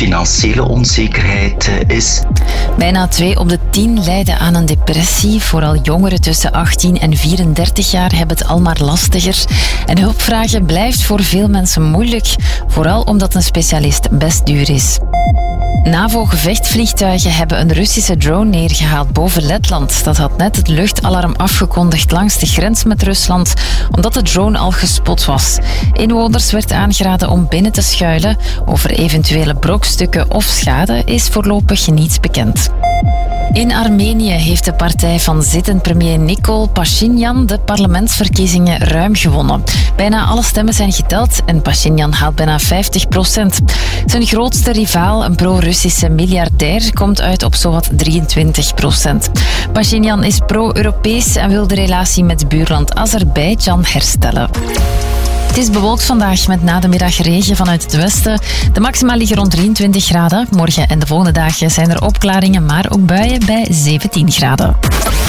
financiële onzekerheid is. Bijna 2 op de 10 lijden aan een depressie. Vooral jongeren tussen 18 en 34 jaar hebben het al maar lastiger. En hulpvragen blijft voor veel mensen moeilijk, vooral omdat een specialist best duur is. NAVO-gevechtsvliegtuigen hebben een Russische drone neergehaald boven Letland. Dat had net het luchtalarm afgekondigd langs de grens met Rusland, omdat de drone al gespot was. Inwoners werd aangeraden om binnen te schuilen. Over eventuele brokstukken of schade is voorlopig niets bekend. In Armenië heeft de partij van zittend premier Nikol Pashinyan de parlementsverkiezingen ruim gewonnen. Bijna alle stemmen zijn geteld en Pashinyan haalt bijna 50%. Zijn grootste rivaal, een pro-Russische miljardair, komt uit op zowat 23%. Pashinyan is pro-Europees en wil de relatie met buurland Azerbeidzjan herstellen. Het is bewolkt vandaag met na de middag regen vanuit het westen. De maxima liggen rond 23 graden. Morgen en de volgende dagen zijn er opklaringen, maar ook buien bij 17 graden.